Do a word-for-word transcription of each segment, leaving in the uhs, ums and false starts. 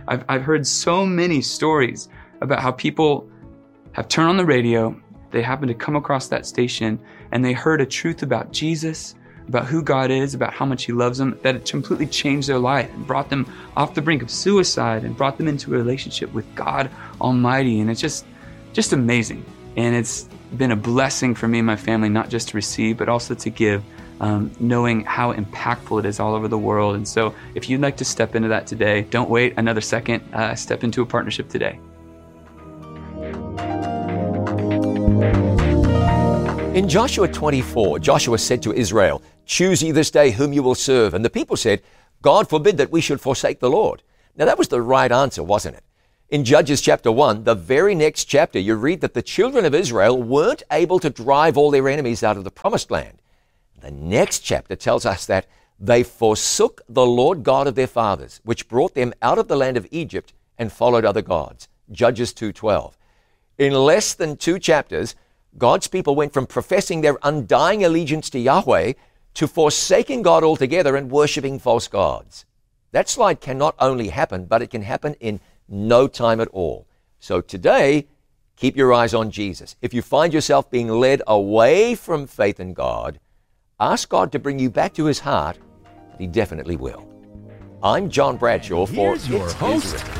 I've, I've heard so many stories about how people have turned on the radio, they happen to come across that station, and they heard a truth about Jesus, about who God is, about how much he loves them, that it completely changed their life and brought them off the brink of suicide and brought them into a relationship with God Almighty. And it's just, just amazing. And it's been a blessing for me and my family, not just to receive, but also to give, um, knowing how impactful it is all over the world. And so if you'd like to step into that today, don't wait another second, uh, step into a partnership today. In Joshua twenty-four, Joshua said to Israel, "Choose ye this day whom you will serve." And the people said, "God forbid that we should forsake the Lord." Now that was the right answer, wasn't it? In Judges chapter one, the very next chapter, you read that the children of Israel weren't able to drive all their enemies out of the promised land. The next chapter tells us that they forsook the Lord God of their fathers, which brought them out of the land of Egypt, and followed other gods. Judges two twelve. In less than two chapters, God's people went from professing their undying allegiance to Yahweh to forsaking God altogether and worshiping false gods. That slide can not only happen, but it can happen in no time at all. So today, keep your eyes on Jesus. If you find yourself being led away from faith in God, ask God to bring you back to his heart, and he definitely will. I'm John Bradshaw for Here's your It's host, Israel.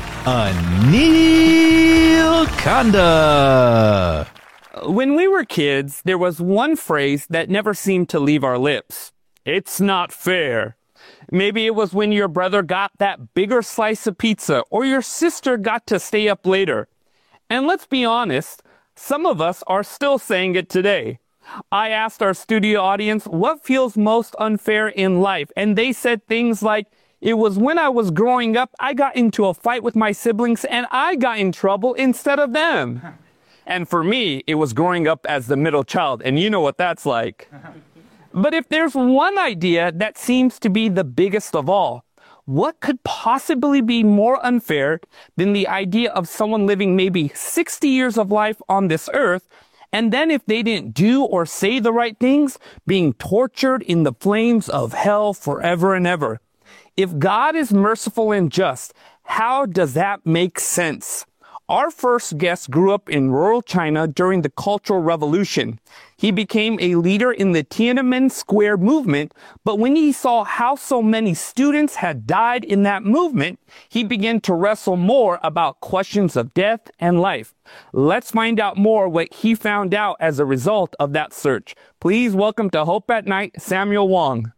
Anil Kanda. When we were kids, there was one phrase that never seemed to leave our lips. It's not fair. Maybe it was when your brother got that bigger slice of pizza or your sister got to stay up later. And let's be honest, some of us are still saying it today. I asked our studio audience what feels most unfair in life, and they said things like, "It was when I was growing up, I got into a fight with my siblings and I got in trouble instead of them." And for me, it was growing up as the middle child, and you know what that's like. But if there's one idea that seems to be the biggest of all, what could possibly be more unfair than the idea of someone living maybe sixty years of life on this earth, and then if they didn't do or say the right things, being tortured in the flames of hell forever and ever? If God is merciful and just, how does that make sense? Our first guest grew up in rural China during the Cultural Revolution. He became a leader in the Tiananmen Square movement, but when he saw how so many students had died in that movement, he began to wrestle more about questions of death and life. Let's find out more what he found out as a result of that search. Please welcome to Hope at Night, Samuel Wong.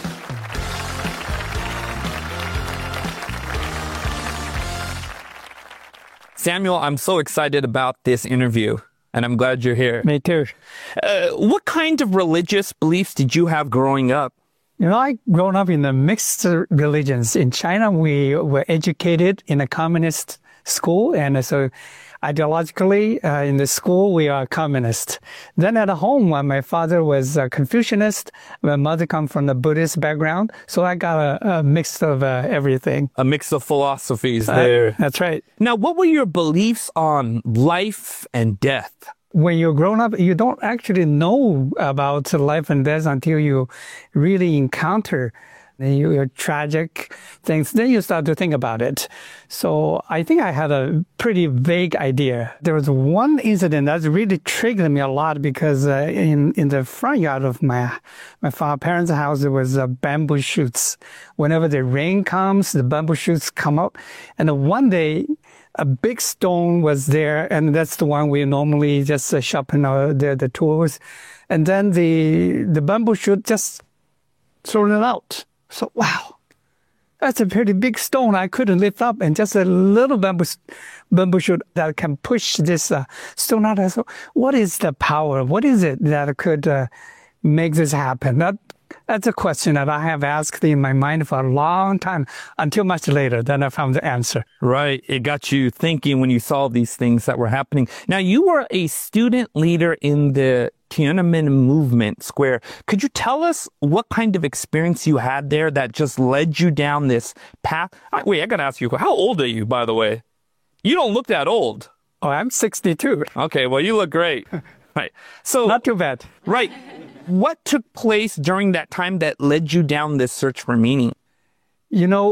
Samuel, I'm so excited about this interview, and I'm glad you're here. Me too. Uh, what kind of religious beliefs did you have growing up? You know, I grown up in the mixed religions. In China, we were educated in a communist school, and so ideologically, uh, in the school, we are communist. Then at home, uh, my father was a Confucianist. My mother comes from the Buddhist background. So I got a, a mix of uh, everything. A mix of philosophies there. Uh, that's right. Now, what were your beliefs on life and death? When you're grown up, you don't actually know about life and death until you really encounter your tragic things. Then you start to think about it. So I think I had a pretty vague idea. There was one incident that really triggered me a lot because uh, in in the front yard of my my father's parents' house, there was uh, bamboo shoots. Whenever the rain comes, the bamboo shoots come up. And uh, one day, a big stone was there, and that's the one we normally just uh, sharpen our, the, the tools. And then the the bamboo shoot just thrown it out. So, wow, that's a pretty big stone I couldn't lift up, and just a little bamboo, bamboo shoot that can push this uh, stone out. So what is the power? What is it that could uh, make this happen? That, that's a question that I have asked in my mind for a long time, until much later, then I found the answer. Right. It got you thinking when you saw these things that were happening. Now, you were a student leader in the Tiananmen movement square. Could you tell us what kind of experience you had there that just led you down this path? Wait, I got to ask you, how old are you, by the way? You don't look that old. Oh, I'm sixty-two. Okay, well, you look great. Right. So, not too bad. Right. What took place during that time that led you down this search for meaning? You know,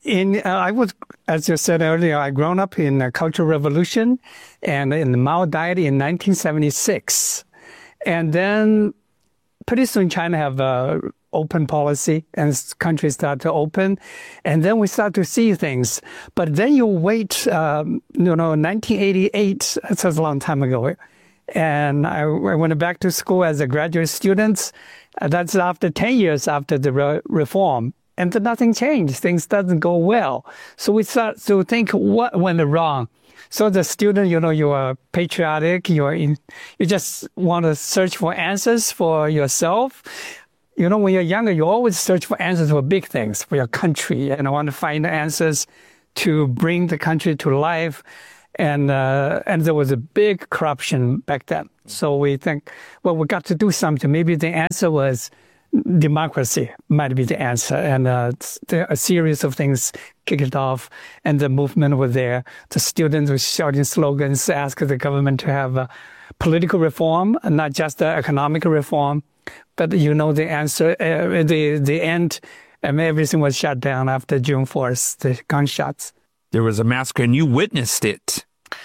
in uh, I was, as you said earlier, I grown up in the Cultural Revolution, and in Mao died in nineteen seventy-six, and then pretty soon China have a open policy, and countries start to open, and then we start to see things. But then you wait, um, you know, nineteen eighty-eight. That's a long time ago, and I, I went back to school as a graduate student. That's after ten years after the re- reform. And then nothing changed. Things doesn't go well. So we start to think, what went wrong? So the student, you know, you are patriotic. You are in, you just want to search for answers for yourself. You know, when you're younger, you always search for answers for big things, for your country, and I want to find answers to bring the country to life. And uh, and there was a big corruption back then. So we think, well, we got to do something. Maybe the answer was democracy might be the answer. And uh, there, a series of things kicked off, and the movement was there. The students were shouting slogans, asking the government to have uh, political reform, not just uh, economic reform. But you know the answer, uh, the the end, and everything was shut down after June fourth, the gunshots. There was a massacre, and you witnessed it.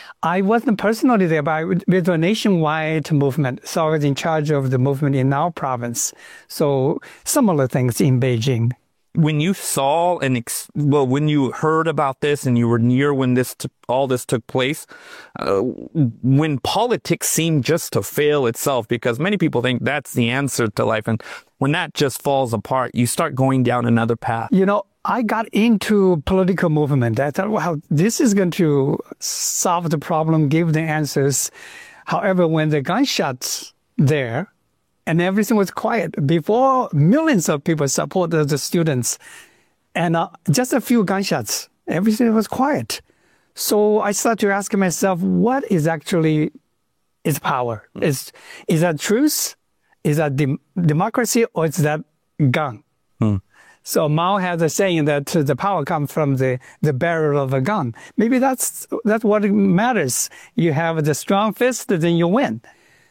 I wasn't personally there, but I, with a nationwide movement. So I was in charge of the movement in our province. So similar things in Beijing. When you saw and ex- well, when you heard about this and you were near when this t- all this took place, uh, when politics seemed just to fail itself, because many people think that's the answer to life, and when that just falls apart, you start going down another path. You know, I got into political movement. I thought, wow, this is going to solve the problem, give the answers. However, when the gunshots there, and everything was quiet. Before, millions of people supported the students. And uh, just a few gunshots, everything was quiet. So I started to ask myself, what is actually its power? Mm. Is, is that truth? Is that de- democracy? Or is that gun? Mm. So Mao has a saying that the power comes from the, the barrel of a gun. Maybe that's, that's what matters. You have the strong fist, then you win.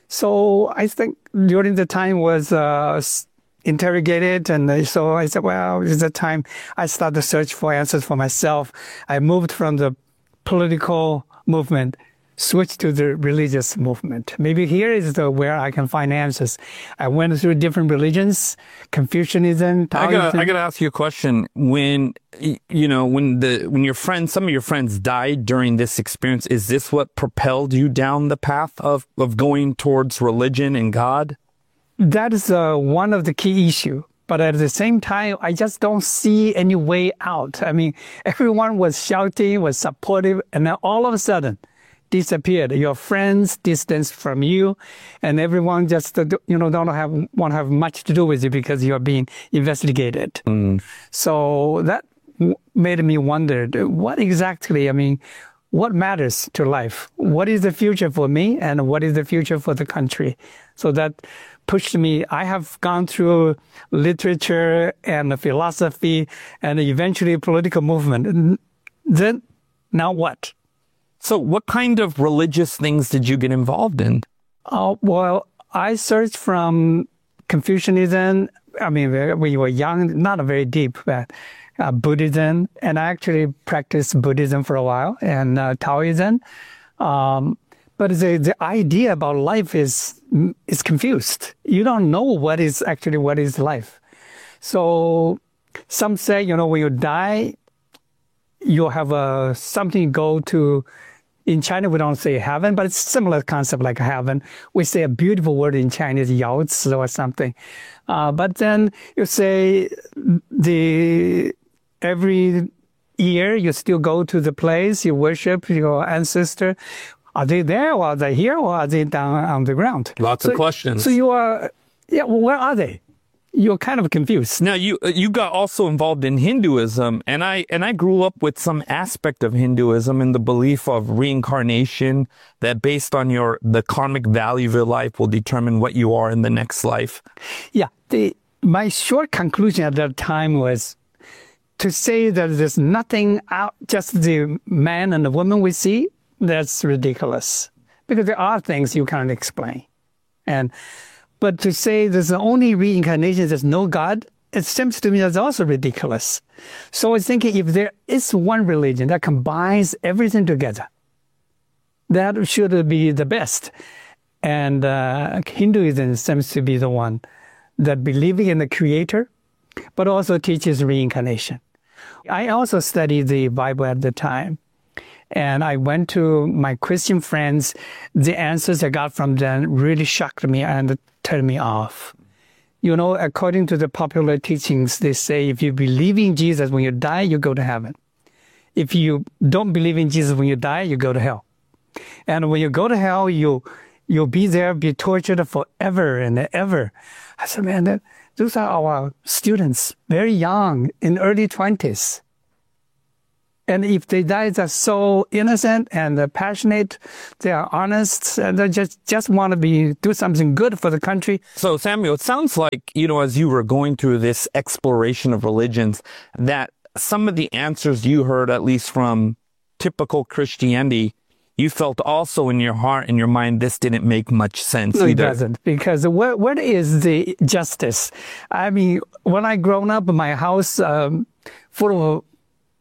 So I think during the time was uh, interrogated, and so I said, well, it's the time I started to search for answers for myself. I moved from the political movement, switched to the religious movement. Maybe here is the where I can find answers. I went through different religions, Confucianism, Taoism. I gotta, I gotta ask you a question. When, you know, when the, when your friends, some of your friends died during this experience, is this what propelled you down the path of, of going towards religion and God? That is uh, one of the key issues. But at the same time, I just don't see any way out. I mean, everyone was shouting, was supportive, and then all of a sudden, disappeared. Your friends distanced from you, and everyone just, you know, don't have want to have much to do with you because you're being investigated. Mm. So that made me wonder, what exactly, I mean, what matters to life? What is the future for me, and what is the future for the country? So that pushed me. I have gone through literature and philosophy and eventually political movement. Then, now what? So what kind of religious things did you get involved in? Uh, well, I searched from Confucianism. I mean, when we were young, not very deep, but uh, Buddhism. And I actually practiced Buddhism for a while, and uh, Taoism. Um, but the, the idea about life is, is confused. You don't know what is actually what is life. So some say, you know, when you die, you'll have a, something go to. In China, we don't say heaven, but it's a similar concept like heaven. We say a beautiful word in Chinese, Yao Zi or something. Uh, but then you say the every year you still go to the place, you worship your ancestor. Are they there, or are they here, or are they down on the ground? Lots so, of questions. So you are, yeah, well, where are they? You're kind of confused. Now, you you got also involved in Hinduism, and I and I grew up with some aspect of Hinduism and the belief of reincarnation, that based on your the karmic value of your life will determine what you are in the next life. Yeah, the my short conclusion at that time was to say that there's nothing out, just the man and the woman we see. That's ridiculous, because there are things you can't explain, and. But to say there's only reincarnation, there's no God, it seems to me that's also ridiculous. So I was thinking, if there is one religion that combines everything together, that should be the best. And uh, Hinduism seems to be the one that believes in the Creator, but also teaches reincarnation. I also studied the Bible at the time. And I went to my Christian friends. The answers I got from them really shocked me and turned me off. You know, according to the popular teachings, they say if you believe in Jesus when you die, you go to heaven. If you don't believe in Jesus when you die, you go to hell. And when you go to hell, you, you'll be there, be tortured forever and ever. I said, man, that, those are our students, very young, in early twenties. And if they die, they're so innocent and they're passionate, they are honest, and they just, just want to be do something good for the country. So, Samuel, it sounds like, you know, as you were going through this exploration of religions, that some of the answers you heard, at least from typical Christianity, you felt also in your heart and your mind, this didn't make much sense no, either. It doesn't, because what, what is the justice? I mean, when I grown up, my house um, full of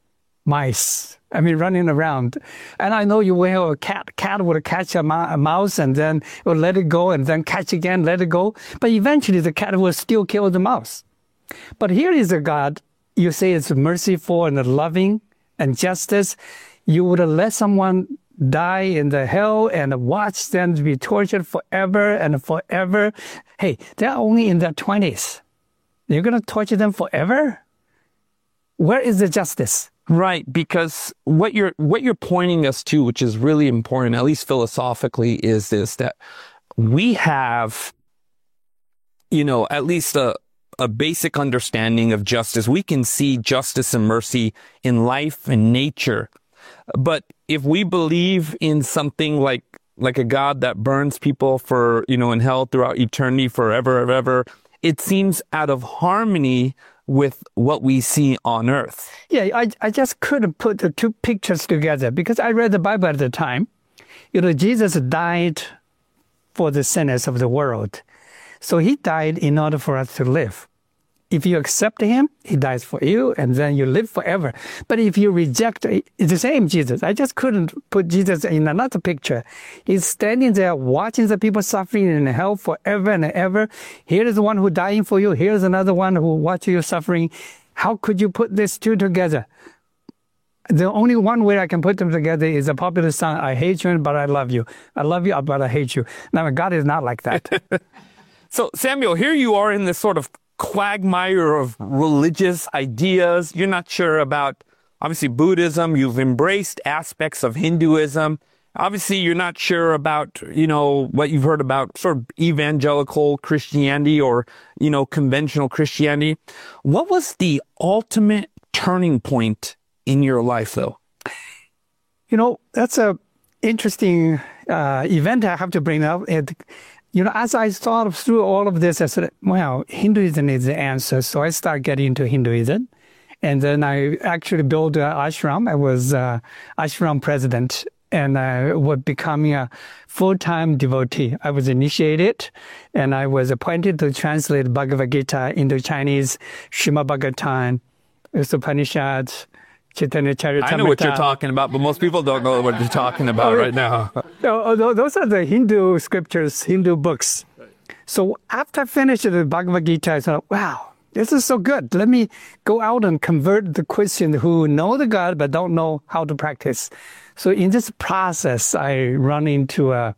mice, I mean, running around. And I know you will have a cat. Cat would catch a, ma- a mouse and then it would let it go and then catch again, let it go. But eventually the cat will still kill the mouse. But here is a God, you say it's merciful and loving and justice. You would let someone die in the hell and watch them be tortured forever and forever. Hey, they're only in their twenties. You're going to torture them forever? Where is the justice? Right, because what you're what you're pointing us to, which is really important, at least philosophically, is this, that we have, you know, at least a, a basic understanding of justice. We can see justice and mercy in life and nature. But if we believe in something like like a God that burns people for, you know, in hell throughout eternity, forever and ever, it seems out of harmony with what we see on earth. Yeah, I, I just couldn't put the two pictures together because I read the Bible at the time. You know, Jesus died for the sinners of the world. So he died in order for us to live. If you accept him, he dies for you, and then you live forever. But if you reject, it's the same Jesus. I just couldn't put Jesus in another picture. He's standing there watching the people suffering in hell forever and ever. Here is the one who dying for you. Here's another one who watches you suffering. How could you put these two together? The only one way I can put them together is a popular song, I hate you, but I love you. I love you, but I hate you. Now, God is not like that. So, Samuel, here you are in this sort of quagmire of religious ideas. You're not sure about, obviously, Buddhism. You've embraced aspects of Hinduism. Obviously, you're not sure about, you know, what you've heard about sort of evangelical Christianity or, you know, conventional Christianity. What was the ultimate turning point in your life, though? You know, that's a interesting uh, event I have to bring up. It, You know, as I thought through all of this, I said, well, Hinduism is the answer. So I started getting into Hinduism. And then I actually built an ashram. I was uh, ashram president, and I was becoming a full-time devotee. I was initiated, and I was appointed to translate Bhagavad Gita into Chinese, Srimad Bhagavatam, Upanishads, Chaitanya Charitamrita. I know what you're talking about, but most people don't know what you're talking about right now. So, those are the Hindu scriptures, Hindu books. So after I finished the Bhagavad Gita, I thought, wow, this is so good. Let me go out and convert the Christians who know the God but don't know how to practice. So in this process, I run into a,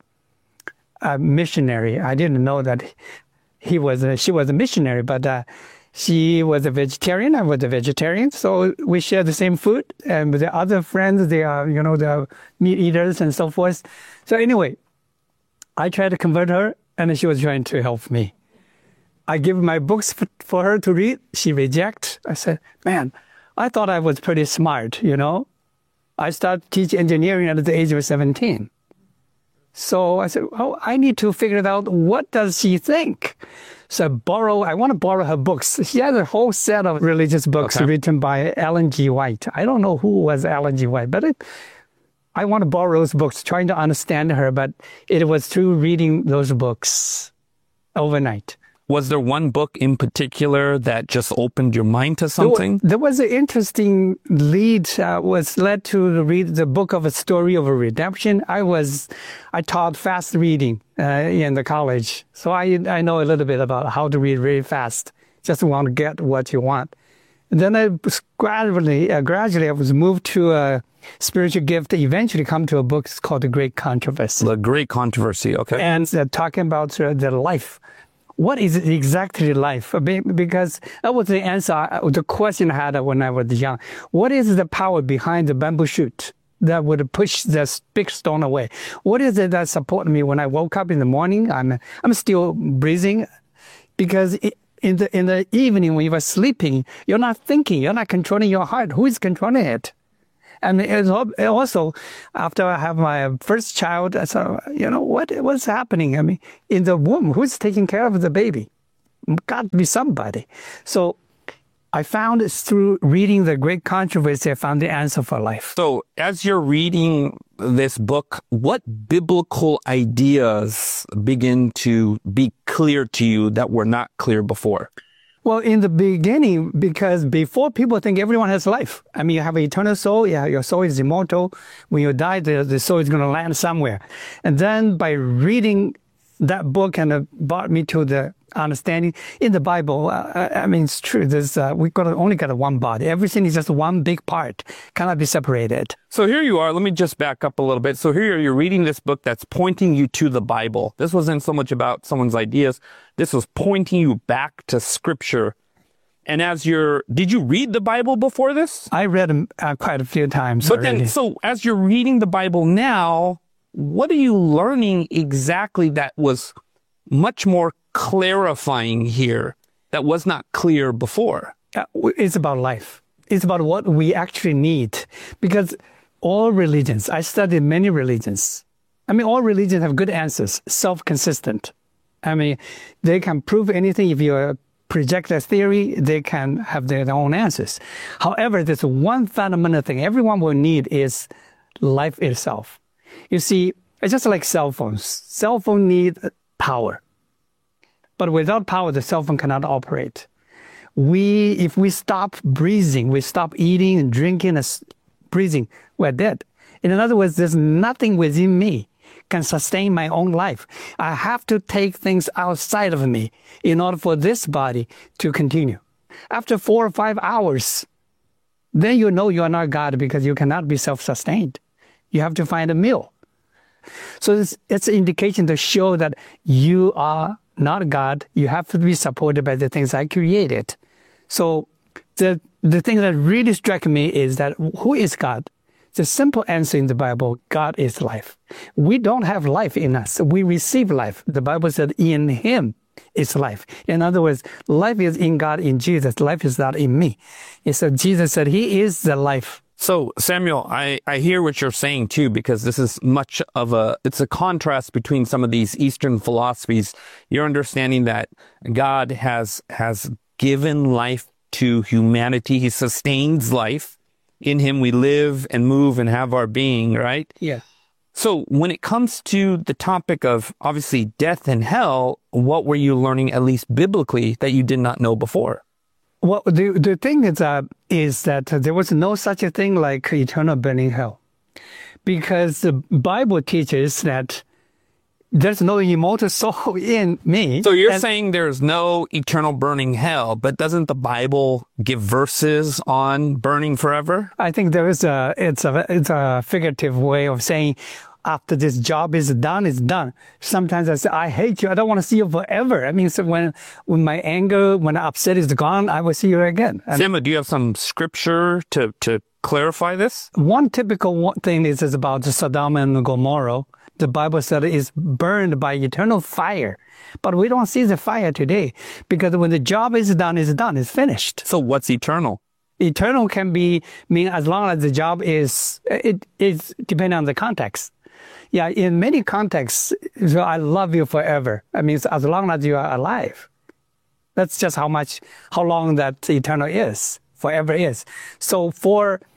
a missionary. I didn't know that he was a, she was a missionary, but uh, she was a vegetarian. I was a vegetarian. So we share the same food. And the other friends, they are, you know, they're meat eaters and so forth. So anyway, I tried to convert her, and she was trying to help me. I give my books f- for her to read. She rejects. I said, man, I thought I was pretty smart, you know. I started teaching engineering at the age of seventeen. So I said, oh, I need to figure out what does she think. So I borrow, I want to borrow her books. She has a whole set of religious books okay. written by Ellen G. White. I don't know who was Ellen G. White, but it, I want to borrow those books, trying to understand her, but it was through reading those books overnight. Was there one book in particular that just opened your mind to something? There was an interesting lead, uh, was led to read the book of a story of a redemption. I was, I taught fast reading uh, in the college. So I, I know a little bit about how to read really fast. Just want to get what you want. And then I was gradually, uh, gradually I was moved to a spiritual gift, eventually come to a book called The Great Controversy. The Great Controversy, okay. And uh, talking about uh, the life. What is exactly life? Because that was the answer, the question I had when I was young. What is the power behind the bamboo shoot that would push the big stone away? What is it that supported me when I woke up in the morning? I'm I'm still breathing, because it, in the in the evening when you are sleeping, you're not thinking, you're not controlling your heart. Who is controlling it? And it's also, after I have my first child, I thought, you know, what what's happening? I mean, in the womb, who's taking care of the baby? Got to be somebody. So I found it through reading The Great Controversy, I found the answer for life. So as you're reading this book, what biblical ideas begin to be clear to you that were not clear before? Well, in the beginning, because before people think everyone has life. I mean, you have an eternal soul. Yeah, your soul is immortal. When you die, the, the soul is going to land somewhere. And then by reading that book, and it brought me to the understanding in the Bible. Uh, I mean, it's true. There's uh, we got only got one body. Everything is just one big part, cannot be separated. So here you are. Let me just back up a little bit. So here you're reading this book that's pointing you to the Bible. This wasn't so much about someone's ideas. This was pointing you back to Scripture. And as you're, did you read the Bible before this? I read them uh, quite a few times. But already. then, so as you're reading the Bible now, what are you learning exactly that was much more clarifying here that was not clear before? Uh, it's about life. It's about what we actually need. Because all religions, I studied many religions. I mean, all religions have good answers, self-consistent. I mean, they can prove anything. If you project a theory, they can have their own answers. However, there's one fundamental thing everyone will need is life itself. You see, it's just like cell phones. Cell phone need power. But without power, the cell phone cannot operate. We, if we stop breathing, we stop eating and drinking and breathing, we're dead. In other words, there's nothing within me can sustain my own life. I have to take things outside of me in order for this body to continue. After four or five hours, then you know you are not God, because you cannot be self-sustained. You have to find a meal. So it's, it's an indication to show that you are not God. You have to be supported by the things I created. So the the thing that really struck me is that who is God? The simple answer in the Bible, God is life. We don't have life in us. We receive life. The Bible said in Him is life. In other words, life is in God, in Jesus. Life is not in me. And so Jesus said He is the life. So, Samuel, I, I hear what you're saying, too, because this is much of a, it's a contrast between some of these Eastern philosophies. You're understanding that God has, has given life to humanity. He sustains life. In Him we live and move and have our being, right? Yeah. So when it comes to the topic of, obviously, death and hell, what were you learning, at least biblically, that you did not know before? Well, the the thing is, uh, is that there was no such a thing like eternal burning hell, because the Bible teaches that there's no immortal soul in me. So you're and, saying there's no eternal burning hell, but doesn't the Bible give verses on burning forever? I think there is a it's a it's a figurative way of saying, after this job is done, it's done. Sometimes I say, I hate you. I don't want to see you forever. I mean, so when, when my anger, when upset is gone, I will see you again. And Samuel, do you have some scripture to, to clarify this? one typical one thing is, is about Sodom and Gomorrah. The Bible said it is burned by eternal fire. But we don't see the fire today, because when the job is done, it's done. It's finished. So what's eternal? Eternal can be, mean as long as the job is, it is depending on the context. Yeah, in many contexts, so I love you forever. I mean, as long as you are alive. That's just how much, how long that eternal is, forever is. So for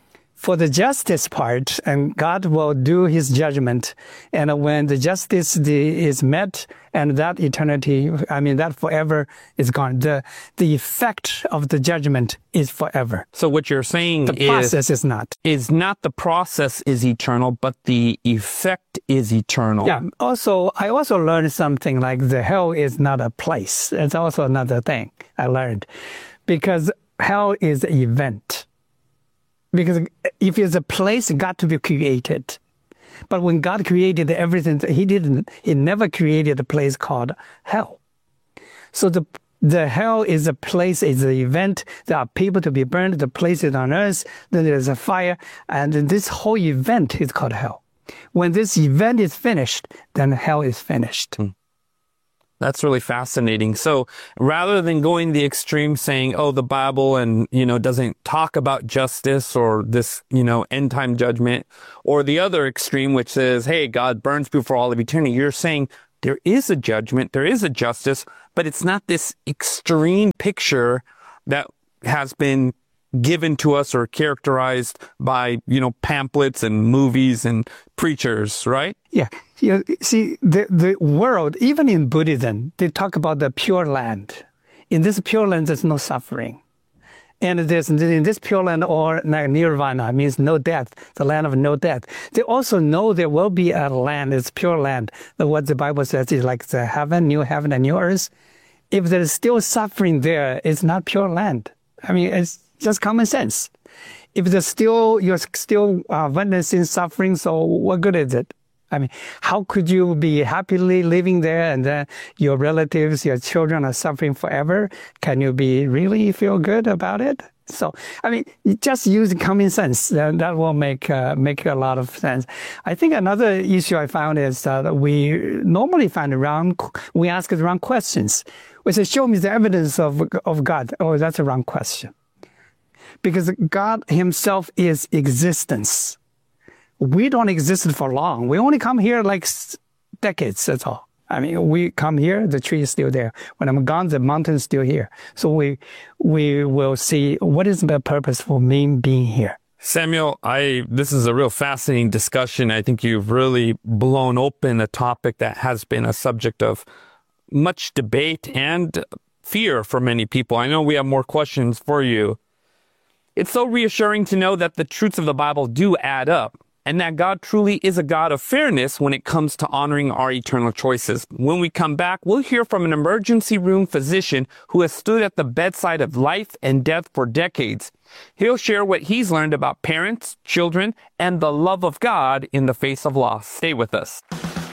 for the justice part, and God will do his judgment. And when the justice is met, and that eternity, I mean, that forever is gone. The the effect of the judgment is forever. So what you're saying the is... process is not. Is not the process is eternal, but the effect is eternal. Yeah. Also, I also learned something like the hell is not a place. It's also another thing I learned. Because hell is an event. Because if it's a place, it got to be created. But when God created everything, he didn't, he never created a place called hell. So the the hell is a place, is an event. There are people to be burned, the place is on earth, then there's a fire, and this whole event is called hell. When this event is finished, then hell is finished. Hmm. That's really fascinating. So rather than going the extreme saying, oh, the Bible and, you know, doesn't talk about justice or this, you know, end time judgment, or the other extreme, which says, hey, God burns people for all of eternity, you're saying there is a judgment, there is a justice, but it's not this extreme picture that has been given to us or characterized by, you know, pamphlets and movies and preachers, right? Yeah. You see, the, the world, even in Buddhism, they talk about the pure land. In this pure land, there's no suffering. And there's, in this pure land, or nirvana, means no death, the land of no death. They also know there will be a land, it's pure land. What the Bible says is like the heaven, new heaven, and new earth. If there's still suffering there, it's not pure land. I mean, it's just common sense. If there's still, you're still uh, witnessing suffering, so what good is it? I mean, how could you be happily living there and then your relatives, your children are suffering forever? Can you be really feel good about it? So, I mean, just use common sense. That, that will make uh, make a lot of sense. I think another issue I found is that we normally find wrong, we ask the wrong questions. We say, show me the evidence of, of God. Oh, that's a wrong question. Because God himself is existence. We don't exist for long. We only come here like decades, that's all. I mean, we come here, the tree is still there. When I'm gone, the mountain is still here. So we we will see what is the purpose for me being here. Samuel, I this is a real fascinating discussion. I think you've really blown open a topic that has been a subject of much debate and fear for many people. I know we have more questions for you. It's so reassuring to know that the truths of the Bible do add up, and that God truly is a God of fairness when it comes to honoring our eternal choices. When we come back, we'll hear from an emergency room physician who has stood at the bedside of life and death for decades. He'll share what he's learned about parents, children, and the love of God in the face of loss. Stay with us.